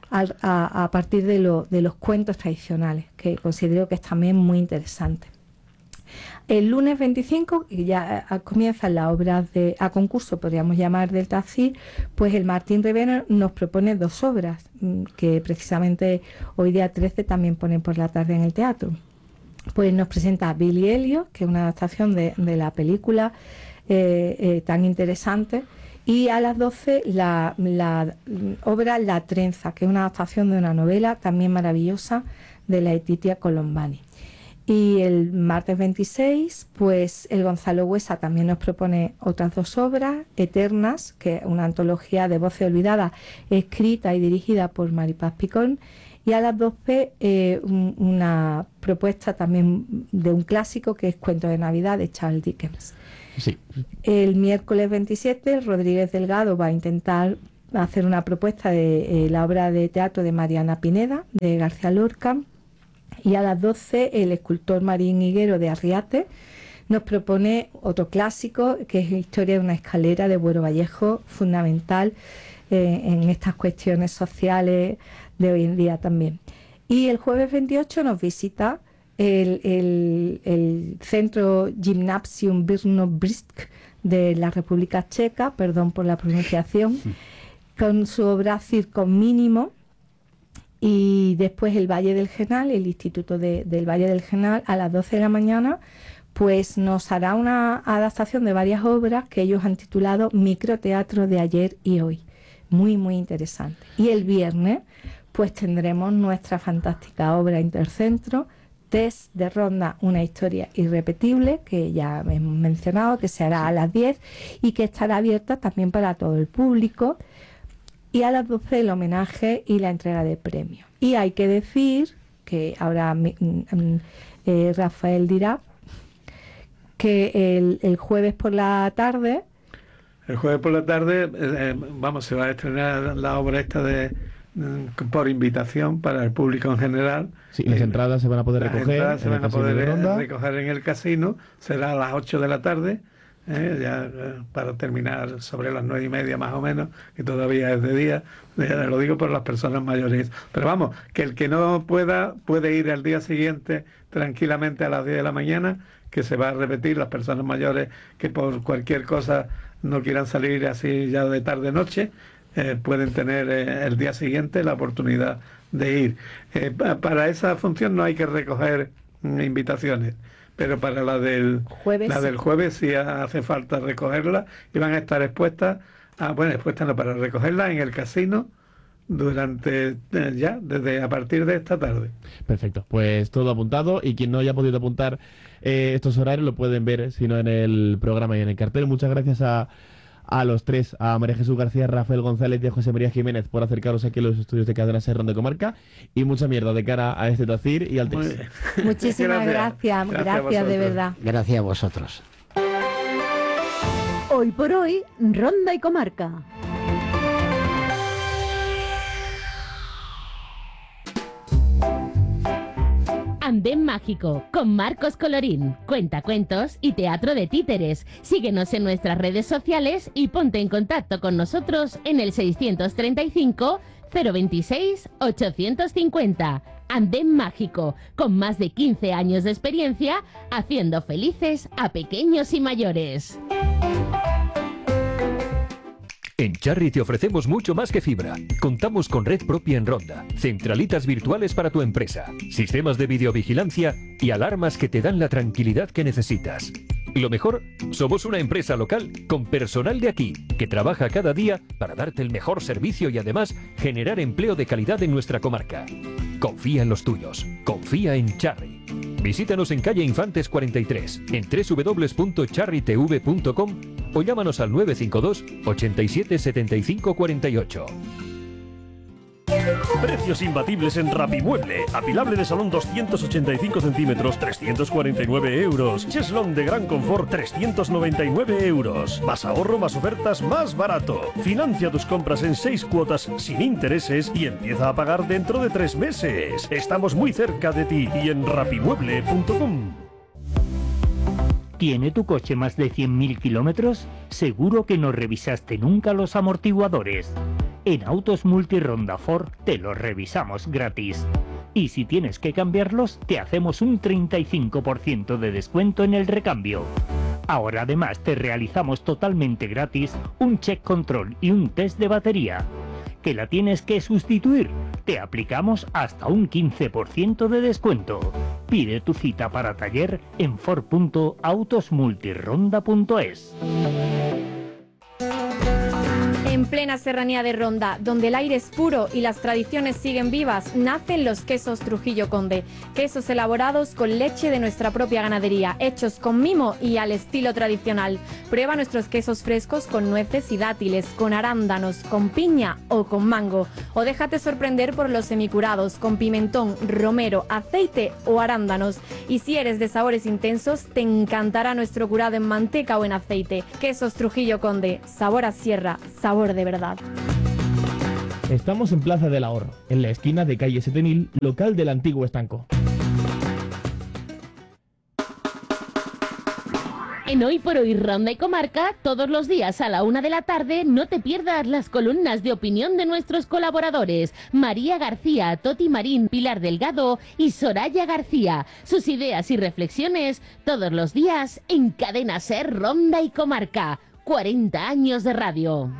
a partir de los cuentos tradicionales, que considero que es también muy interesante. El lunes 25, y ya comienzan las obras a concurso, podríamos llamar, del TACIR, pues el Martín Rivera nos propone 2 obras, que precisamente hoy día 13 también pone por la tarde en el teatro. Pues nos presenta Billy Elliot, que es una adaptación de la película tan interesante, y a las 12 la obra La Trenza, que es una adaptación de una novela también maravillosa de la Letitia Colombani. Y el martes 26, pues el Gonzalo Huesa también nos propone otras 2 obras, Eternas, que es una antología de voces olvidadas, escrita y dirigida por Maripaz Picón, y a las 12 una propuesta también de un clásico, que es Cuento de Navidad, de Charles Dickens. Sí. El miércoles 27, Rodríguez Delgado va a intentar hacer una propuesta de la obra de teatro de Mariana Pineda, de García Lorca. Y a las 12, el escultor Marín Higuero de Arriate nos propone otro clásico, que es Historia de una escalera, de Buero Vallejo, fundamental en estas cuestiones sociales de hoy en día también. Y el jueves 28 nos visita el Centro Gymnasium Brno-Brisk de la República Checa, perdón por la pronunciación, con su obra Circo Mínimo. Y después el Valle del Genal, el Instituto del Valle del Genal, a las 12 de la mañana, pues nos hará una adaptación de varias obras que ellos han titulado Microteatro de ayer y hoy. Muy, muy interesante. Y el viernes, pues tendremos nuestra fantástica obra Intercentro, Test de Ronda, una historia irrepetible, que ya hemos mencionado, que se hará a las 10 y que estará abierta también para todo el público. Y a las 12 el homenaje y la entrega de premios. Y hay que decir, que ahora Rafael dirá, que el jueves por la tarde... El jueves por la tarde, se va a estrenar la obra esta por invitación para el público en general. Sí, las entradas se van a poder recoger. Las entradas se van a poder recoger en el casino, será a las 8 de la tarde. Para terminar sobre las 9:30 más o menos, que todavía es de día, lo digo por las personas mayores. Pero vamos, que el que no puede ir al día siguiente tranquilamente a las 10 de la mañana, que se va a repetir. Las personas mayores que por cualquier cosa no quieran salir así ya de tarde-noche, pueden tener el día siguiente la oportunidad de ir. Para esa función no hay que recoger invitaciones, pero para la del jueves sí hace falta recogerla, y van a estar expuestas para recogerla en el casino durante desde a partir de esta tarde. Perfecto, pues todo apuntado, y quien no haya podido apuntar estos horarios lo pueden ver, si no, en el programa y en el cartel. Muchas gracias a los tres, a María Jesús García, Rafael González y a José María Jiménez, por acercaros aquí a los estudios de Cadena SER Ronda y Comarca, y mucha mierda de cara a este TACIR y al TES. Muchísimas gracias de verdad. Gracias a vosotros. Hoy por hoy, Ronda y Comarca. Andén Mágico, con Marcos Colorín, cuentacuentos y teatro de títeres. Síguenos en nuestras redes sociales y ponte en contacto con nosotros en el 635 026 850. Andén Mágico, con más de 15 años de experiencia, haciendo felices a pequeños y mayores. En Charry te ofrecemos mucho más que fibra. Contamos con red propia en Ronda, centralitas virtuales para tu empresa, sistemas de videovigilancia y alarmas que te dan la tranquilidad que necesitas. Lo mejor, somos una empresa local con personal de aquí, que trabaja cada día para darte el mejor servicio y además generar empleo de calidad en nuestra comarca. Confía en los tuyos, confía en Charry. Visítanos en calle Infantes 43, en www.charrytv.com o llámanos al 952 87 75 48. Precios imbatibles en Rapimueble. Apilable de salón 285 centímetros, 349 euros. Cheslón de gran confort, 399 euros. Más ahorro, más ofertas, más barato. Financia tus compras en 6 cuotas sin intereses y empieza a pagar dentro de 3 meses. Estamos muy cerca de ti y en rapimueble.com. ¿Tiene tu coche más de 100.000 kilómetros? Seguro que no revisaste nunca los amortiguadores. En Autos Multironda Ford te los revisamos gratis. Y si tienes que cambiarlos, te hacemos un 35% de descuento en el recambio. Ahora además te realizamos totalmente gratis un check control y un test de batería. ¿Que la tienes que sustituir? Te aplicamos hasta un 15% de descuento. Pide tu cita para taller en ford.autosmultironda.es. En plena serranía de Ronda, donde el aire es puro y las tradiciones siguen vivas, nacen los quesos Trujillo Conde. Quesos elaborados con leche de nuestra propia ganadería, hechos con mimo y al estilo tradicional. Prueba nuestros quesos frescos con nueces y dátiles, con arándanos, con piña o con mango. O déjate sorprender por los semicurados, con pimentón, romero, aceite o arándanos. Y si eres de sabores intensos, te encantará nuestro curado en manteca o en aceite. Quesos Trujillo Conde, sabor a sierra, sabor de verdad. Estamos en Plaza del Ahorro, en la esquina de calle Setenil, local del antiguo estanco. En Hoy por Hoy Ronda y Comarca, todos los días a la 1 de la tarde, no te pierdas las columnas de opinión de nuestros colaboradores, María García, Toti Marín, Pilar Delgado y Soraya García. Sus ideas y reflexiones todos los días en Cadena Ser Ronda y Comarca. 40 años de radio.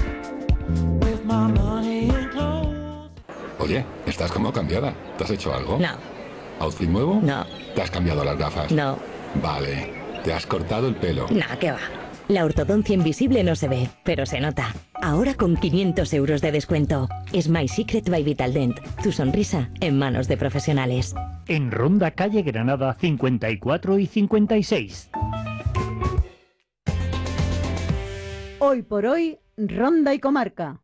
Oye, estás como cambiada. ¿Te has hecho algo? No. ¿Outfit nuevo? No. ¿Te has cambiado las gafas? No. Vale. ¿Te has cortado el pelo? Nah, qué va. La ortodoncia invisible no se ve, pero se nota. Ahora con 500 euros de descuento. Smile Secret by Vitaldent. Tu sonrisa en manos de profesionales. En Ronda Calle Granada 54 y 56. Hoy por hoy, Ronda y Comarca.